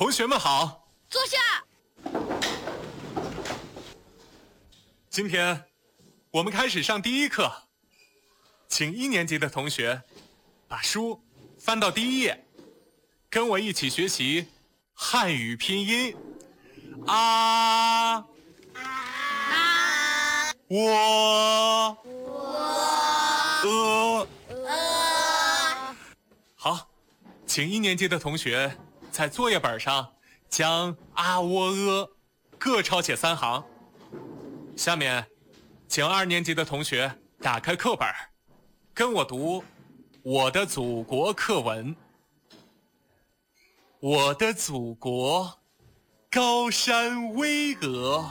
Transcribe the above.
同学们好， 坐下。 今天我们开始上第一课，请1年级的同学把书翻到第1页，跟我一起学习汉语拼音啊我好，请1年级的同学在作业本上将啊喔各抄写3行。下面请2年级的同学打开课本，跟我读我的祖国课文。我的祖国高山巍峨，